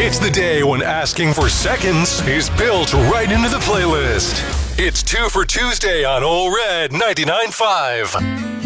It's the day when asking for seconds is built right into the playlist. It's 2 for Tuesday on Ole Red 99.5.